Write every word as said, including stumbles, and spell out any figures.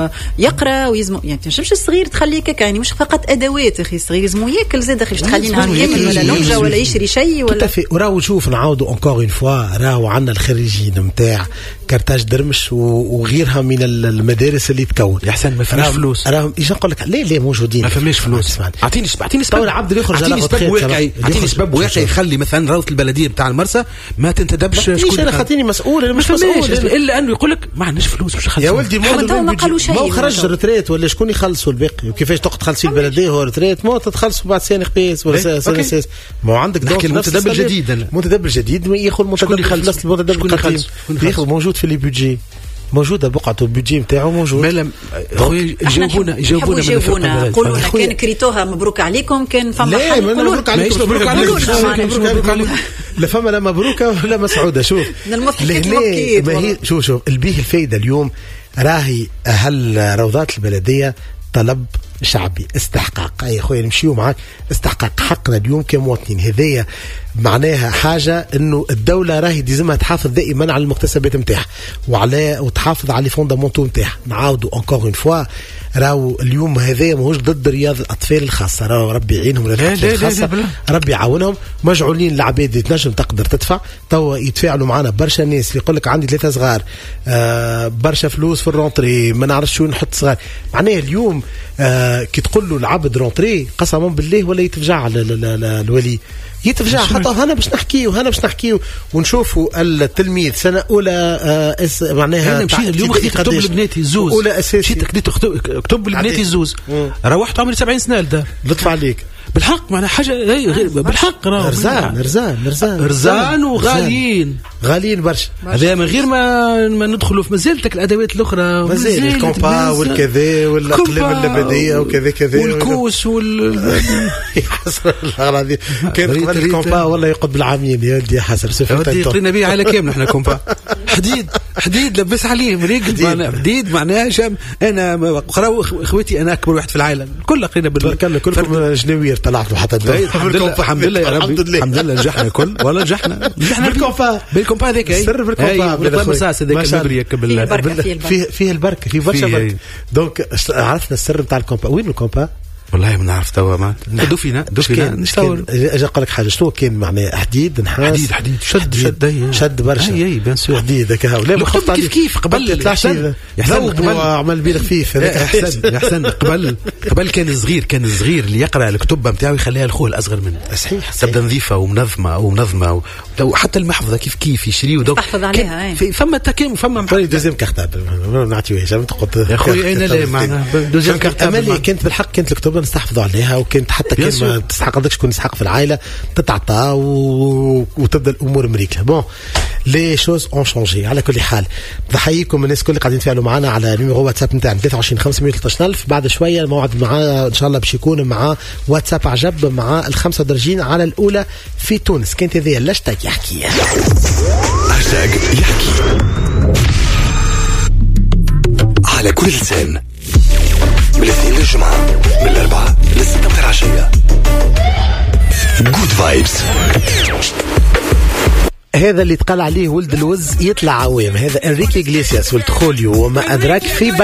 يقرا ويزمو يعني تنجمش الصغير تخليك يعني مش فقط ادوات اخي الصغير يزمو ياكل زاد اخي تخلي نهار ياكل ولا لونجا ولا يشري شيء ولا وراهو شوف نعاودوا اونكور اون فوا راهو عندنا الخريجين نتاع كارتاج درمش وغيرها من المدارس اللي تكون يا حسن ما فماش فلوس راهم ايش نقول لك لا لا موجودين ما فماش فلوس اعطيني اعطيني سبب العبد اللي يخرج على سبب واقعي اعطيني سبب واقعي يخلي مثلا روضه البلديه نتاع المرسى ما تنتدبش شكون انا خاطيني مسؤول انا مش مسؤول الا انه يقول لك ما عندناش فلوس باش نخلصوا يا ولدي ما قالوا شيء ما خرج ريتريت ولا شكون يخلصوا الباقي وكيفاش تقعد تخلصي البلديه هو ريتريت ما تتخلصوا بعد سنه قياس ولا سنه سنه ما عندك دونك المتدبر الجديد المتدبر الجديد ياخذ متدبر نفس المتدبر القديم ياخذ موجود في لي بودجي موجوده بقعه البودجي نتاعو موجود مالم خويا يجاوبونا يجاوبونا يجاوبونا قولوا لنا كان كريتوها مبروك عليكم كان فما لا مبروك عليكم مبروك عليكم لا فما لا مبروكه ولا مسعوده شوف ما هي شوف شوف البيه الفايده اليوم راهي اهل روضات البلديه طلب شعبي استحقاق اي خويا نمشيو معاك استحقاق حقنا اليوم كمواطنين هذايا معناها حاجه انه الدوله راهي لازمها تحافظ دائما على المكتسبات نتاعها وعلى وتحافظ على لي فوندامونتو نتاعها نعاودوا اونكور اون فوا راهو اليوم هذايا ماهوش ضد رياض الاطفال الخاصه راهو ربي يعينهم للاطفال الخاصه ربي يعاونهم مجعولين العباد اللي تنجم تقدر تدفع توا يتفاعلوا معنا برشا ناس اللي يقول لك عندي ثلاثه صغار آه برشا فلوس في الرونتري ما نعرفش شو نحط صغار معناها اليوم آه كي تقول له العبد رونتري قسما بالله ولا يتفجع الولي يتفجع حتى هنا باش نحكيه وهنا باش نحكيه ونشوفوا التلميذ سنه اولى آه معناها انا مشيت اليوم خديت كتب لبناتي الزوز اولى اساسي مشيت خديت كتب لبناتي الزوز روحت عمري سبعين سنه لده لطف عليك بالحق معناها حاجه غير بالحق راه رزان رزان رزان رزان وغاليين غاليين برشا هذا من غير ما ما ندخلوا في مازالتك الادوات الاخرى مازال الكومبا والكذا والاقلام اللبنيه وكذا كذا والكوس وال يحسر الاغراض كان قبل الكومبا والله يقعد بالعامين يا ولدي حسر سوف قرينا به على كامل احنا كومبا حديد حديد لبس عليه مريقد حديد معناها شام انا قراو اخوتي انا اكبر واحد في العائله الكل قرينا بالكل كلكم جنوير طلعتوا حتى الحمد لله الحمد لله يا ربي الحمد لله نجحنا الكل ولا نجحنا نجحنا بالكومبا بالكومبا هذاك السر بالكومبا بالمساس هذاك مبريك فيه فيه البركه فيه برشا بركه دونك عرفنا السر نتاع الكومبا وين الكومبا والله ما نعرف توا ما دو فينا دو فينا نتصور اجي اقول لك حاجه شنو كان معناه حديد نحاس حديد حديد شد شد شد برشا اي اي بيان سور حديد هكا ولا مخطط كيف كيف قبل يحسن عمل بيه خفيف هذاك احسن احسن قبل قبل كان صغير كان صغير اللي يقرا الكتب نتاعو يخليها لخوه الاصغر منه صحيح تبدا نظيفه ومنظمه ومنظمه وحتى المحفظه كيف كيف يشريوا دوك تحفظ عليها فما تكيم فما دوزيام كارت ما نعطيوهاش تقعد يا خويا انا لا معنا دوزيام كارت امالي كانت بالحق كانت الكتب نستحفظوا عليها وكانت حتى كان ما تستحقش شكون يسحق في العائله تتعطى و... وتبدا الامور مريكله بون لي شوز اون شونجي على كل حال بحييكم الناس كل قاعدين يتفاعلوا معنا على نيميرو واتساب نتاعنا ثلاثة وعشرين خمسمية وثلاثة عشر ألف بعد شويه الموعد معاه ان شاء الله باش يكون مع واتساب عجب مع الخمسه درجين على الاولى في تونس كانت هذه الهاشتاج يحكي هاشتاج يحكي على كل لسان من الاثنين للجمعة من الأربعة للستة متاع العشية جود فايبس هذا اللي تقال عليه ولد الوز يطلع عوام هذا انريكي إغليسياس ولد خوليو وما أدراك في